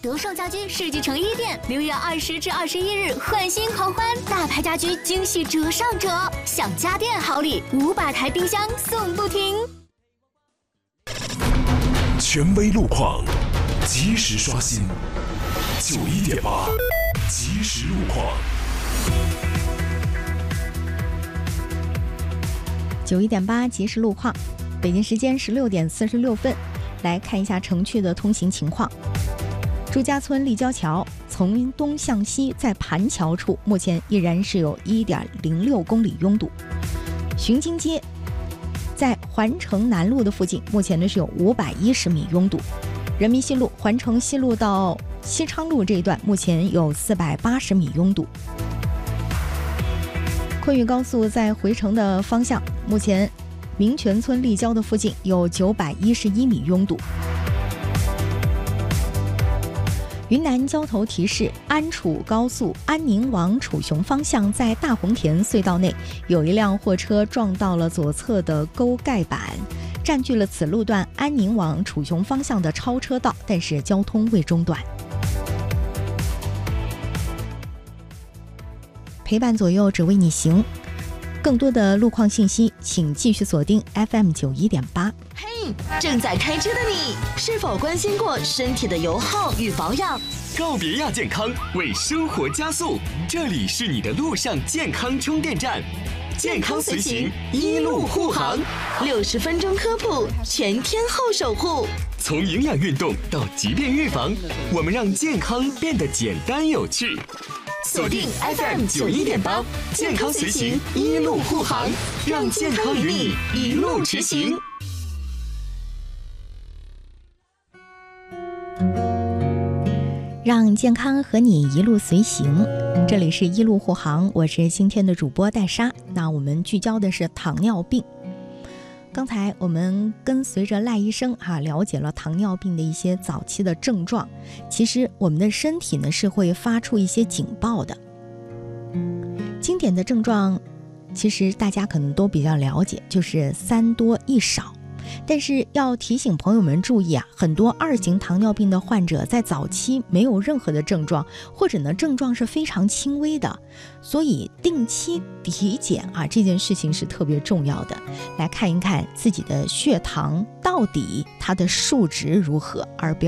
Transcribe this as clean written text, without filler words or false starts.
德胜家居世纪城1店6月20至21日换新狂欢，大牌家居惊喜折上折，享家电好礼，500台冰箱送不停。 权威路况，及时刷新，91.8即时路况。 91.8即时路况，北京时间16点46分，来看一下城区的通行情况。朱家村立交桥从东向西在盘桥处，目前依然是有1.06公里拥堵。巡京街在环城南路的附近，目前呢是有510米拥堵。人民西路环城西路到西昌路这一段，目前有480米拥堵。昆渝高速在回程的方向，目前民权村立交的附近有911米拥堵。云南交头提示：安楚高速安宁往楚雄方向，在大红田隧道内有一辆货车撞到了左侧的沟盖板，占据了此路段安宁往楚雄方向的超车道，但是交通未中断。陪伴左右，只为你行。更多的路况信息，请继续锁定 FM 91.8。 嘿，正在开车的你，是否关心过身体的油耗与保养？ 告别亚健康，为生活加速，这里是你的路上健康充电站，健康随行，一路护航 ，60分钟科普，全天候守护。 从营养运动到疾病预防，我们让健康变得简单有趣。锁定 FM 91.8，健康随行，一路护航，让健康与你一路驰行。 让健康和你一路随行，这里是一路护航，我是今天的主播戴莎。那我们聚焦的是糖尿病。刚才我们跟随着赖医生了解了糖尿病的一些早期的症状。其实我们的身体呢是会发出一些警报的。经典的症状其实大家可能都比较了解，就是3多1少。但是要提醒朋友们注意很多2型糖尿病的患者在早期没有任何的症状，或者呢症状是非常轻微的，所以定期体检这件事情是特别重要的。来看一看自己的血糖到底它的数值如何，而不要